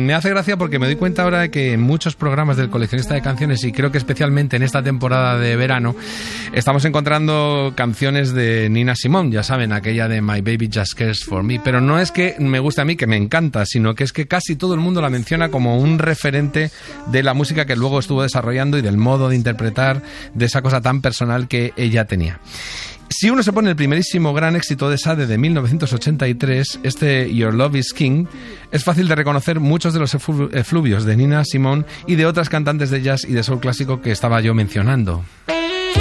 me hace gracia porque me doy cuenta ahora de que en muchos programas del Coleccionista de Canciones, y creo que especialmente en esta temporada de verano, estamos encontrando canciones de Nina Simone, ya saben, aquella de My Baby Just Cares For Me, pero no es que me guste a mí, que me encanta, sino que es que casi todo el mundo la menciona como un referente de la música que luego estuvo desarrollando y del modo de interpretar, de esa cosa tan personal que ella tenía. Si uno se pone el primerísimo gran éxito de Sade de 1983, este Your Love Is King, es fácil de reconocer muchos de los efluvios de Nina Simone y de otras cantantes de jazz y de soul clásico que estaba yo mencionando.